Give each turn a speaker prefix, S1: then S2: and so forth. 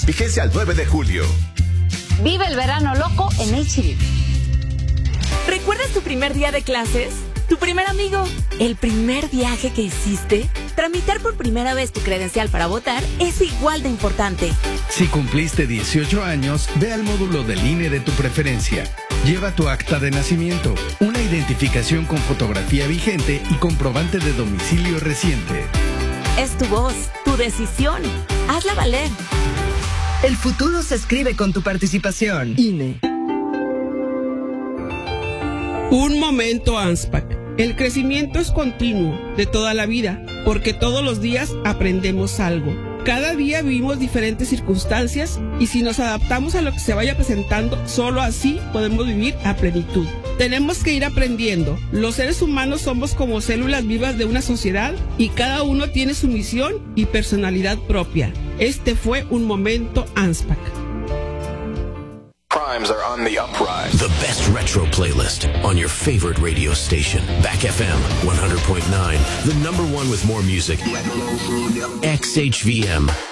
S1: Vigencia al 9 de julio.
S2: Vive el verano loco en H-E-B.
S3: ¿Recuerdas tu primer día de clases? ¿Tu primer amigo? ¿El primer viaje que hiciste? Tramitar por primera vez tu credencial para votar es igual de importante.
S4: Si cumpliste 18 años, ve al módulo del INE de tu preferencia. Lleva tu acta de nacimiento, una identificación con fotografía vigente y comprobante de domicilio reciente.
S3: Es tu voz, tu decisión. Hazla valer.
S5: El futuro se escribe con tu participación. INE.
S6: Un momento ANSPAC. El crecimiento es continuo, de toda la vida, porque todos los días aprendemos algo. Cada día vivimos diferentes circunstancias y si nos adaptamos a lo que se vaya presentando, solo así podemos vivir a plenitud. Tenemos que ir aprendiendo. Los seres humanos somos como células vivas de una sociedad y cada uno tiene su misión y personalidad propia. Este fue un momento ANSPAC.
S7: Crimes are on the uprise. The best retro playlist on your favorite radio station. Back FM 100.9, the number one with more music. XHVM.